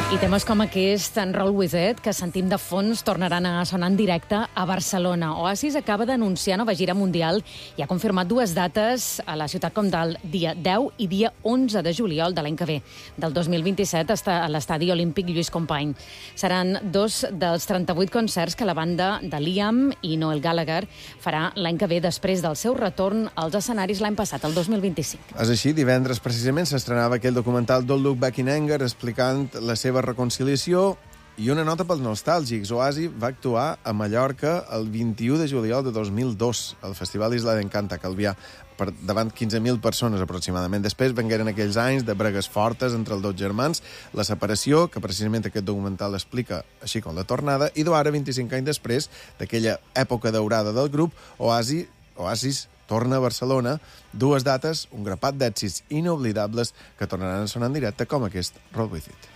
I temes com aquest, en Roll With It, que sentim de fons, tornaran a sonar en directe a Barcelona. Oasis acaba d'anunciar nova gira mundial i ha confirmat dues dates a la ciutat com del dia 10 i dia 11 de juliol de l'any que ve, del 2027, a l'estadi olímpic Lluís Companys. Seran dos dels 38 concerts que la banda de Liam i Noel Gallagher farà l'any que ve després del seu retorn als escenaris l'any passat, el 2025. És així, divendres precisament s'estrenava aquell documental Don't Look Back in Anger explicant la seva reconciliació i una nota pels nostàlgics. Oasis va actuar a Mallorca el 21 de juliol de 2002 al Festival Isla d'Encanta, a Calvià, per davant 15.000 persones aproximadament. Després vengueren aquells anys de bregues fortes entre els dos germans, la separació, que precisament aquest documental explica, així com la tornada, i d'ara, 25 anys després, d'aquella època daurada del grup, Oasis torna a Barcelona, dues dates, un grapat d'èxits inoblidables que tornaran a sonar en directe com aquest Roll With It.